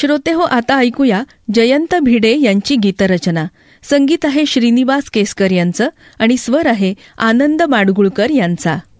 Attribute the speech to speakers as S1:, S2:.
S1: श्रोतेहो, आता ऐकूया जयंत भिडे यांची गीतरचना. संगीत आहे श्रीनिवास केसकर यांचं आणि स्वर आहे आनंद माडगुळकर यांचा.